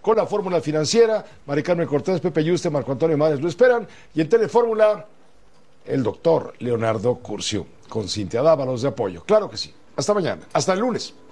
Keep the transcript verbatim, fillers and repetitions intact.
con la fórmula financiera. Mari Carmen Cortés, Pepe Yuste, Marco Antonio Márez lo esperan. Y en Telefórmula, el doctor Leonardo Curcio, con Cintia Dávalos de apoyo. Claro que sí. Hasta mañana. Hasta el lunes.